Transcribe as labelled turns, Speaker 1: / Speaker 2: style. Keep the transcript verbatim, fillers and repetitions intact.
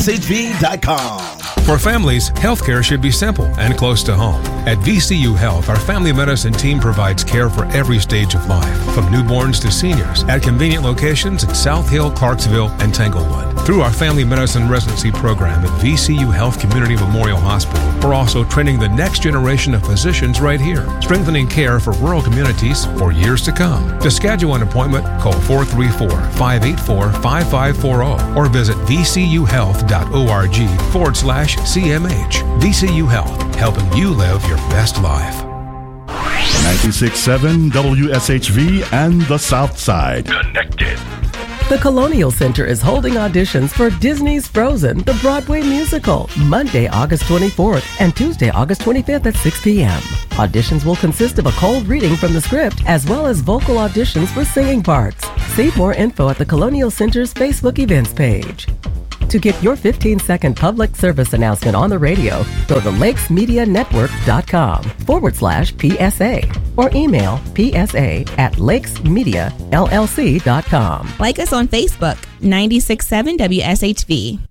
Speaker 1: S H V dot com.
Speaker 2: For families, healthcare should be simple and close to home. At V C U Health, our family medicine team provides care for every stage of life, from newborns to seniors, at convenient locations in South Hill, Clarksville, and Tanglewood. Through our family medicine residency program at V C U Health Community Memorial Hospital, we're also training the next generation of physicians right here, strengthening care for rural communities for years to come. To schedule an appointment, call four three four, five eight four, five five four zero or visit v c u health dot org forward slash C M H. V C U Health, helping you live your best life.
Speaker 3: ninety-six point seven W S H V and the South Side.
Speaker 4: Connected.
Speaker 5: The Colonial Center is holding auditions for Disney's Frozen, the Broadway musical, Monday, August twenty-fourth and Tuesday, August twenty-fifth at six p.m. Auditions will consist of a cold reading from the script as well as vocal auditions for singing parts. See more info at the Colonial Center's Facebook events page. To get your fifteen-second public service announcement on the radio, go to lakesmedianetwork.com forward slash PSA or email psa at lakesmediallc.com.
Speaker 6: Like us on Facebook, ninety-six point seven W S H V.